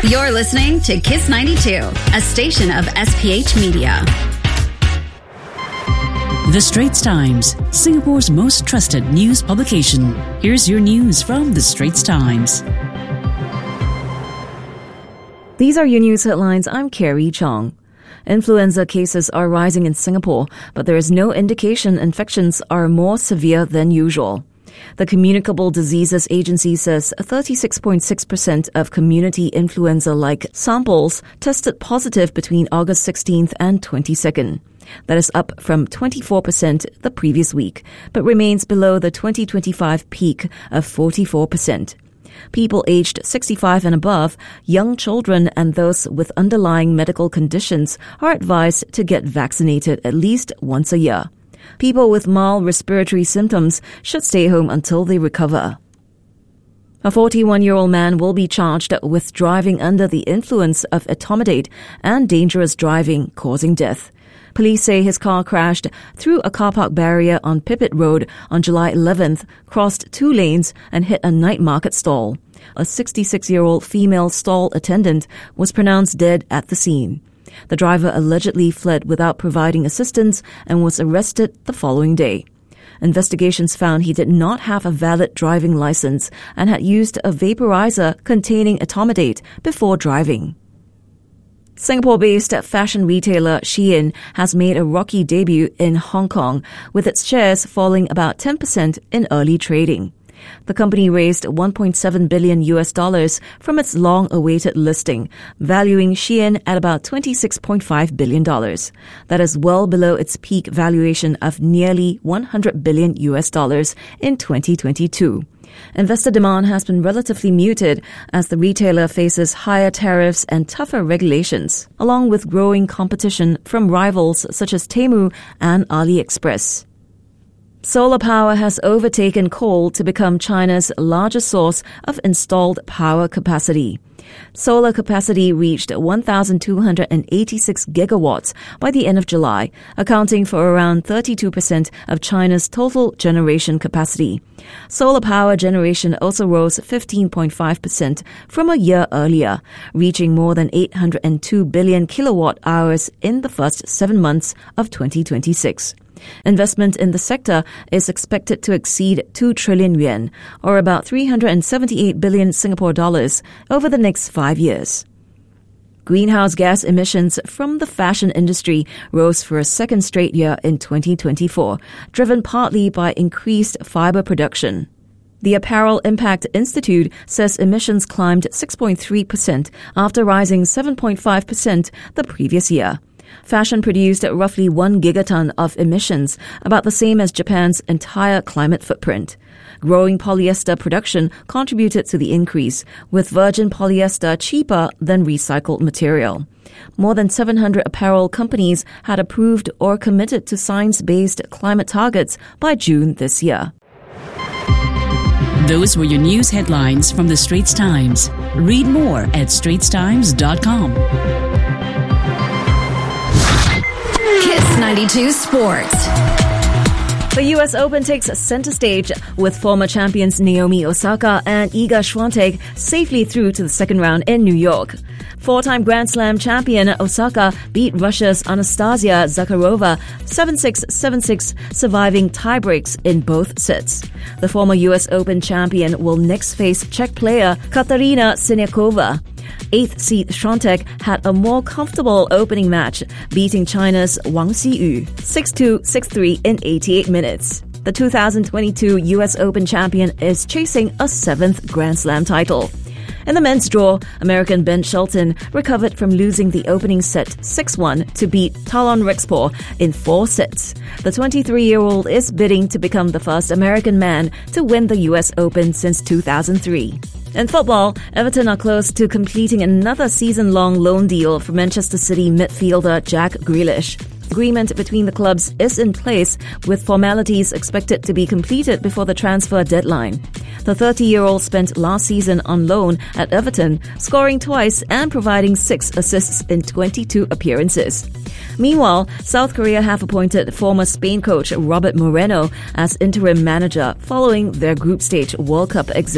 You're listening to Kiss 92, a station of SPH Media. The Straits Times, Singapore's most trusted news publication. Here's your news from The Straits Times. These are your news headlines. I'm Carrie Chong. Influenza cases are rising in Singapore, but there is no indication infections are more severe than usual. The Communicable Diseases Agency says 36.6% of community influenza-like samples tested positive between August 16th and 22nd. That is up from 24% the previous week, but remains below the 2025 peak of 44%. People aged 65 and above, young children, and those with underlying medical conditions are advised to get vaccinated at least once a year. People with mild respiratory symptoms should stay home until they recover. A 41-year-old man will be charged with driving under the influence of etomidate and dangerous driving causing death. Police say his car crashed through a car park barrier on Pipit Road on July 11th, crossed two lanes and hit a night market stall. A 66-year-old female stall attendant was pronounced dead at the scene. The driver allegedly fled without providing assistance and was arrested the following day. Investigations found he did not have a valid driving license and had used a vaporizer containing etomidate before driving. Singapore-based fashion retailer Shein has made a rocky debut in Hong Kong, with its shares falling about 10% in early trading. The company raised $1.7 billion from its long-awaited listing, valuing Shein at about $26.5 billion. That is well below its peak valuation of nearly $100 billion in 2022. Investor demand has been relatively muted as the retailer faces higher tariffs and tougher regulations, along with growing competition from rivals such as Temu and AliExpress. Solar power has overtaken coal to become China's largest source of installed power capacity. Solar capacity reached 1,286 gigawatts by the end of July, accounting for around 32% of China's total generation capacity. Solar power generation also rose 15.5% from a year earlier, reaching more than 802 billion kilowatt hours in the first 7 months of 2026. Investment in the sector is expected to exceed 2 trillion yuan, or about 378 billion Singapore dollars, over the next 5 years. Greenhouse gas emissions from the fashion industry rose for a second straight year in 2024, driven partly by increased fiber production. The Apparel Impact Institute says emissions climbed 6.3% after rising 7.5% the previous year. Fashion produced roughly 1 gigaton of emissions, about the same as Japan's entire climate footprint. Growing polyester production contributed to the increase, with virgin polyester cheaper than recycled material. More than 700 apparel companies had approved or committed to science-based climate targets by June this year. Those were your news headlines from The Straits Times. Read more at straitstimes.com. Kiss 92 Sports. The U.S. Open takes center stage with former champions Naomi Osaka and Iga Swiatek safely through to the second round in New York. Four-time Grand Slam champion Osaka beat Russia's Anastasia Zakharova 7-6, 7-6, surviving tiebreaks in both sets. The former U.S. Open champion will next face Czech player Katarina Siniakova. Eighth seed Swiatek had a more comfortable opening match, beating China's Wang Xiyu 6-2, 6-3 in 88 minutes. The 2022 U.S. Open champion is chasing a 7th Grand Slam title. In the men's draw, American Ben Shelton recovered from losing the opening set 6-1 to beat Talon Rexpor in 4 sets. The 23-year-old is bidding to become the first American man to win the U.S. Open since 2003. In football, Everton are close to completing another season-long loan deal for Manchester City midfielder Jack Grealish. Agreement between the clubs is in place, with formalities expected to be completed before the transfer deadline. The 30-year-old spent last season on loan at Everton, scoring twice and providing 6 assists in 22 appearances. Meanwhile, South Korea have appointed former Spain coach Robert Moreno as interim manager following their group stage World Cup exit.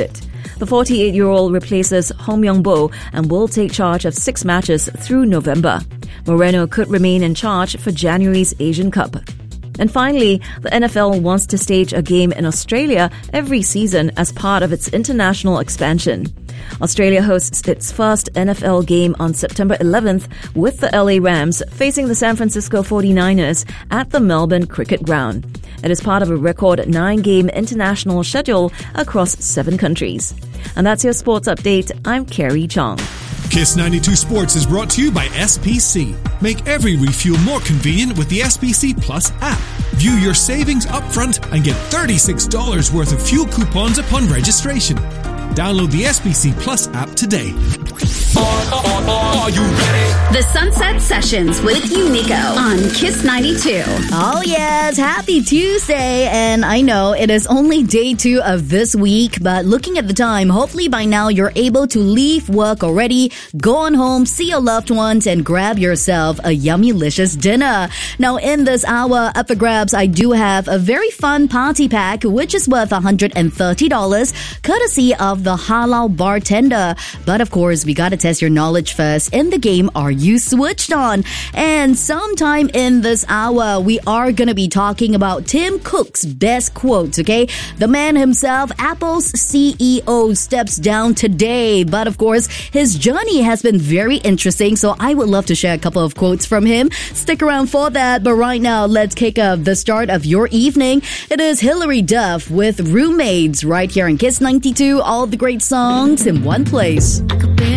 The 48-year-old replaces Hong Myung-bo and will take charge of 6 matches through November. Moreno could remain in charge for January's Asian Cup. And finally, the NFL wants to stage a game in Australia every season as part of its international expansion. Australia hosts its first NFL game on September 11th with the LA Rams facing the San Francisco 49ers at the Melbourne Cricket Ground. It is part of a record 9-game international schedule across 7 countries. And that's your sports update. I'm Carrie Chong. Kiss 92 Sports is brought to you by SPC. Make every refuel more convenient with the SPC Plus app. View your savings upfront and get $36 worth of fuel coupons upon registration. Download the SPC Plus app today. Are you ready? The Sunset Sessions with Unico on Kiss 92. Oh yes, happy Tuesday. And I know it is only day 2 of this week, but looking at the time, hopefully by now you're able to leave work already, go on home, see your loved ones, and grab yourself a yummy-licious dinner. Now in this hour, up for grabs, I do have a very fun party pack, which is worth $130, courtesy of the Halal Bartender. But of course, we gotta test your knowledge first in the game Are You Switched On? And sometime in this hour, we are gonna be talking about Tim Cook's best quotes, okay? The man himself, Apple's CEO, steps down today. But of course, his journey has been very interesting, so I would love to share a couple of quotes from him. Stick around for that, but right now, let's kick off the start of your evening. It is Hilary Duff with Roommates right here in Kiss 92, all the great songs in one place.